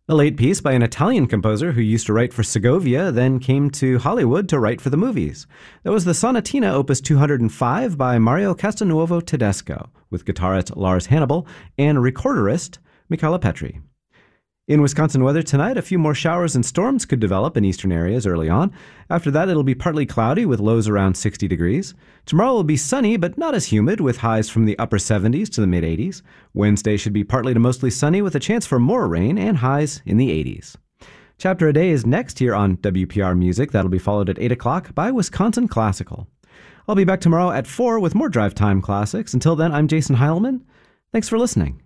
A late piece by an Italian composer who used to write for Segovia, then came to Hollywood to write for the movies. That was the Sonatina Opus 205 by Mario Castelnuovo Tedesco, with guitarist Lars Hannibal and recorderist Michela Petri. In Wisconsin weather tonight, a few more showers and storms could develop in eastern areas early on. After that, it'll be partly cloudy with lows around 60 degrees. Tomorrow will be sunny, but not as humid, with highs from the upper 70s to the mid-80s. Wednesday should be partly to mostly sunny with a chance for more rain and highs in the 80s. Chapter a Day is next here on WPR Music. That'll be followed at 8 o'clock by Wisconsin Classical. I'll be back tomorrow at 4 with more Drive Time Classics. Until then, I'm Jason Heilman. Thanks for listening.